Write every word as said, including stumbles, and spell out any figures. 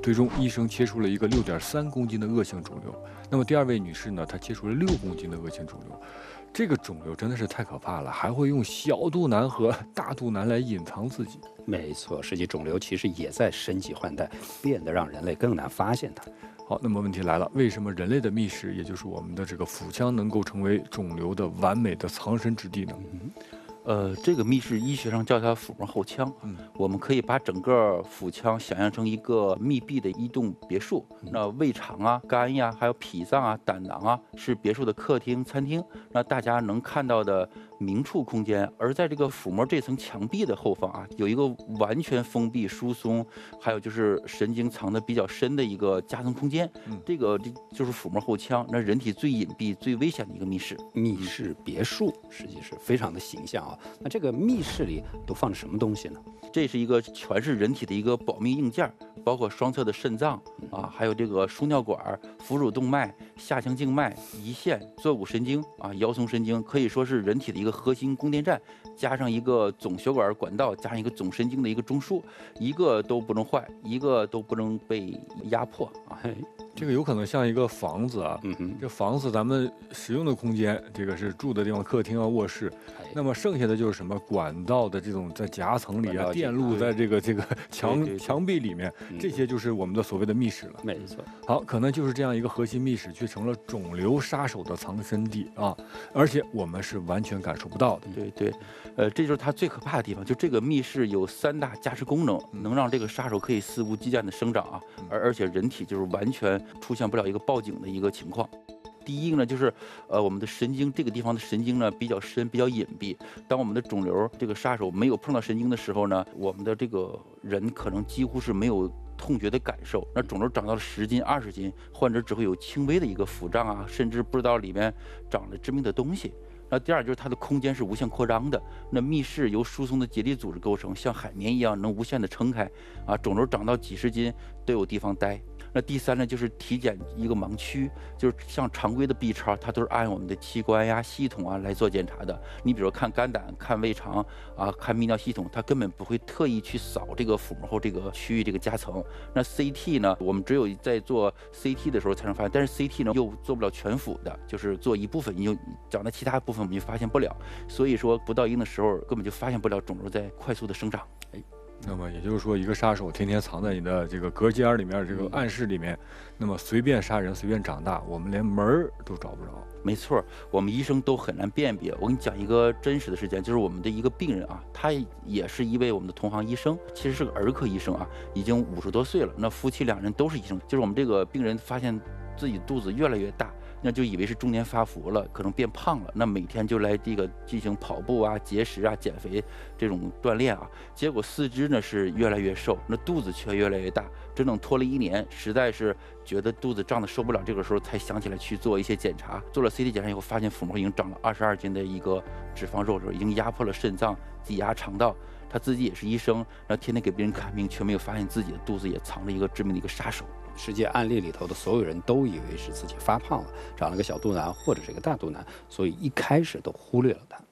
最终医生切除了一个六点三公斤的恶性肿瘤。那么第二位女士呢，她切除了六公斤的恶性肿瘤。这个肿瘤真的是太可怕了，还会用小肚腩和大肚腩来隐藏自己。 没错，实际肿瘤其实也在升级换代，变得让人类更难发现它。 好，那么问题来了，为什么人类的密室，也就是我们的这个腹腔，能够成为肿瘤的完美的藏身之地呢？ 嗯呃，这个密室医学上叫它腹膜后腔。嗯，我们可以把整个腹腔想象成一个密闭的一栋别墅。那胃肠啊、肝呀，还有脾脏啊、胆囊啊，是别墅的客厅、餐厅。那大家能看到的明处空间，而在这个腹膜这层墙壁的后方啊，有一个完全封闭、疏松，还有就是神经藏得比较深的一个夹层空间。嗯，这个这就是腹膜后腔，那人体最隐蔽、最危险的一个密室。 密室别墅实际是非常的形象啊。那这个密室里都放着什么东西呢？ 这是一个全是人体的一个保密硬件，包括双侧的肾脏啊，还有这个输尿管、腹主动脉、下腔静脉、胰腺、坐骨神经啊、腰松神经，可以说是人体的一个核心供电站，加上一个总血管管道，加上一个总神经的一个中枢，一个都不能坏，一个都不能被压迫啊。 这个有可能像一个房子啊，嗯哼，这房子咱们使用的空间，这个是住的地方，客厅啊、卧室，那么剩下的就是什么管道的这种在夹层里啊，电路在这个这个墙墙壁里面，这些就是我们的所谓的密室了。 没错， 好，可能就是这样一个核心密室，却成了肿瘤杀手的藏身地啊，而且我们是完全感受不到的。 对对，呃，这就是它最可怕的地方，就这个密室有三大加持功能，能让这个杀手可以肆无忌惮的生长啊，而而且人体就是完全出现不了一个报警的一个情况。第一个呢，就是呃我们的神经这个地方的神经呢比较深，比较隐蔽。当我们的肿瘤这个杀手没有碰到神经的时候呢，我们的这个人可能几乎是没有痛觉的感受。那肿瘤长到了十斤、二十斤，患者只会有轻微的一个腹胀啊，甚至不知道里面长了致命的东西。那第二就是它的空间是无限扩张的，那密室由疏松的结缔组织构成，像海绵一样能无限的撑开啊，肿瘤长到几十斤都有地方待。那第三呢，就是体检一个盲区，就是像常规的 B 超，它都是按我们的器官呀、系统啊来做检查的。你比如看肝胆、看胃肠啊、看泌尿系统，它根本不会特意去扫这个腹膜后这个区域这个夹层。那 C T 呢，我们只有在做 C T 的时候才能发现，但是 C T 呢又做不了全腹的，就是做一部分，你就长在其他部分我们就发现不了。所以说不到一定的时候，根本就发现不了肿瘤在快速的生长。哎。 那么也就是说，一个杀手天天藏在你的这个隔间里面，这个暗室里面，那么随便杀人，随便长大，我们连门儿都找不着。 没错，我们医生都很难辨别。我给你讲一个真实的事件，就是我们的一个病人啊，他也是一位我们的同行医生，其实是个儿科医生啊，已经五十多岁了。那夫妻两人都是医生，就是我们这个病人发现自己肚子越来越大。那就以为是中年发福了，可能变胖了。那每天就来这个进行跑步啊、节食啊、减肥这种锻炼啊，结果四肢呢是越来越瘦，那肚子却越来越大，整整拖了一年，实在是觉得肚子胀得受不了。这个时候才想起来去做一些检查，做了 C T 检查以后，发现腹膜已经长了二十二斤的一个脂肪肉瘤，已经压迫了肾脏、挤压肠道。他自己也是医生，然后天天给别人看病，却没有发现自己的肚子也藏着一个致命的一个杀手。 实际案例里头的所有人都以为是自己发胖了，长了个小肚腩或者是一个大肚腩，所以一开始都忽略了它。